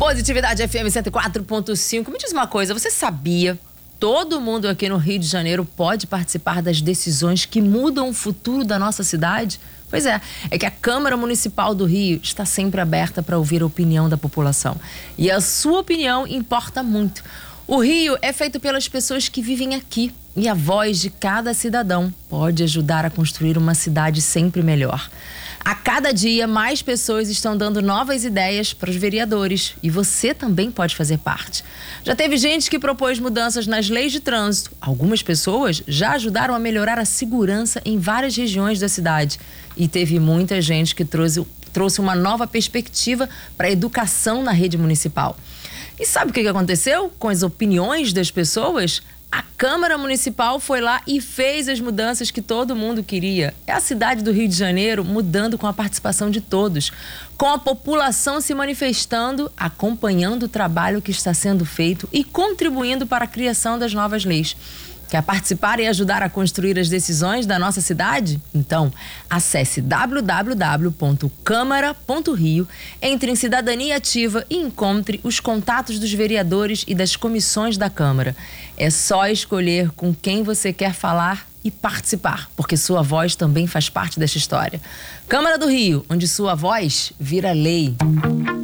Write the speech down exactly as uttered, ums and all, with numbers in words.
Positividade F M cento e quatro ponto cinco. Me diz uma coisa, você sabia? Todo mundo aqui no Rio de Janeiro pode participar das decisões que mudam o futuro da nossa cidade? Pois é, é que a Câmara Municipal do Rio está sempre aberta para ouvir a opinião da população. E a sua opinião importa muito. O Rio é feito pelas pessoas que vivem aqui. E a voz de cada cidadão pode ajudar a construir uma cidade sempre melhor. A cada dia, mais pessoas estão dando novas ideias para os vereadores. E você também pode fazer parte. Já teve gente que propôs mudanças nas leis de trânsito. Algumas pessoas já ajudaram a melhorar a segurança em várias regiões da cidade. E teve muita gente que trouxe, trouxe uma nova perspectiva para a educação na rede municipal. E sabe o que aconteceu com as opiniões das pessoas? A Câmara Municipal foi lá e fez as mudanças que todo mundo queria. É a cidade do Rio de Janeiro mudando com a participação de todos, com a população se manifestando, acompanhando o trabalho que está sendo feito e contribuindo para a criação das novas leis. Quer participar e ajudar a construir as decisões da nossa cidade? Então, acesse w w w ponto câmara ponto rio, entre em Cidadania Ativa e encontre os contatos dos vereadores e das comissões da Câmara. É só escolher com quem você quer falar e participar, porque sua voz também faz parte desta história. Câmara do Rio, onde sua voz vira lei.